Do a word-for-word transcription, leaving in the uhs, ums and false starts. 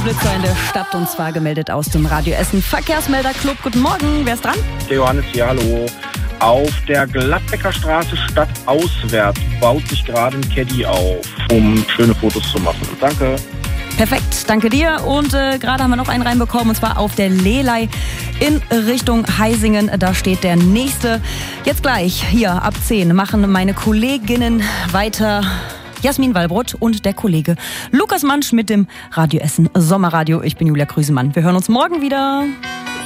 Blitzer in der Stadt und zwar gemeldet aus dem Radio Essen Verkehrsmelder Club. Guten Morgen, wer ist dran? Der Johannes hier, hallo. Auf der Gladbecker Straße stadtauswärts baut sich gerade ein Caddy auf, um schöne Fotos zu machen. Danke. Perfekt, danke dir. Und äh, gerade haben wir noch einen reinbekommen, und zwar auf der Lelei in Richtung Heisingen. Da steht der nächste. Jetzt gleich, hier ab zehn, machen meine Kolleginnen weiter. Jasmin Wallbrot und der Kollege Lukas Mansch mit dem Radio Essen Sommerradio. Ich bin Julia Krüsemann. Wir hören uns morgen wieder.